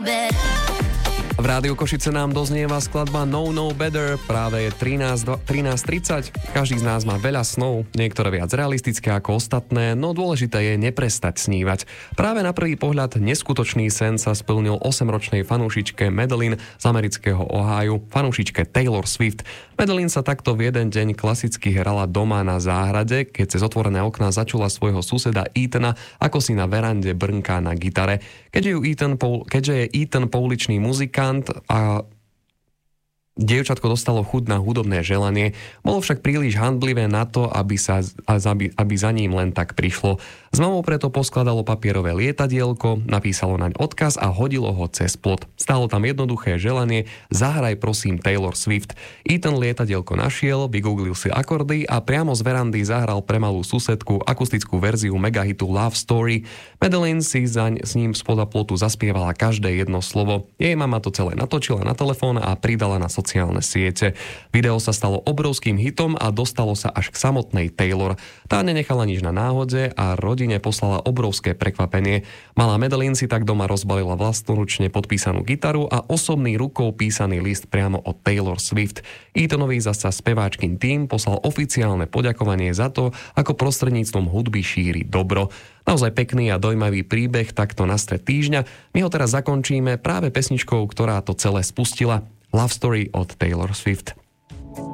V Rádiu Košice nám doznieva skladba No Better, práve je 13:30. Každý z nás má veľa snov, niektoré viac realistické ako ostatné, no dôležité je neprestať snívať. Práve na prvý pohľad neskutočný sen sa splnil 8-ročnej fanúšičke Madeline z amerického Ohiu, fanúšičke Taylor Swift. Madeline sa takto v jeden deň klasicky hrala doma na záhrade, keď cez otvorené okná začula svojho suseda Ethana, ako si na verande brnká na gitare. Keďže je Ethan pouličný muzikant a dievčatko dostalo chuť na hudobné želanie, bolo však príliš handlivé na to, aby za ním len tak prišlo. S mamou preto poskladalo papierové lietadielko, napísalo naň odkaz a hodilo ho cez plot. Stálo tam jednoduché želanie: zahraj prosím Taylor Swift. Ethan lietadielko našiel, vygooglil si akordy a priamo z verandy zahral pre malú susedku akustickú verziu megahitu Love Story. Madeline si s ním spoza plotu zaspievala každé jedno slovo. Jej mama to celé natočila na telefón a pridala na sociálne siete. Video sa stalo obrovským hitom a dostalo sa až k samotnej Taylor. Tá nenechala nič na náhode a rodine poslala obrovské prekvapenie. Malá Madeline si tak doma rozbalila vlastnoručne podpísanú gitaru a osobný rukou písaný list priamo od Taylor Swift. Ethanovi zasa speváčkin tím poslal oficiálne poďakovanie za to, ako prostredníctvom hudby šíri dobro. Naozaj pekný a dojímavý príbeh takto na stred týždňa. My ho teraz zakončíme práve pesničkou, ktorá to celé spustila. Love Story od Taylor Swift.